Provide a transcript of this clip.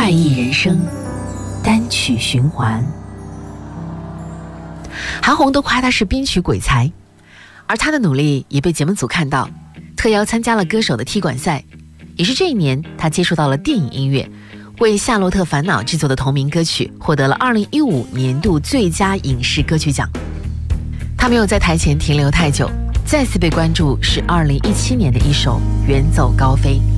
快意人生，单曲循环。韩红都夸他是编曲鬼才，而他的努力也被节目组看到，特邀参加了歌手的踢馆赛。也是这一年，他接触到了电影音乐，为《夏洛特烦恼》制作的同名歌曲获得了2015年度最佳影视歌曲奖。他没有在台前停留太久，再次被关注是2017年的一首《远走高飞》。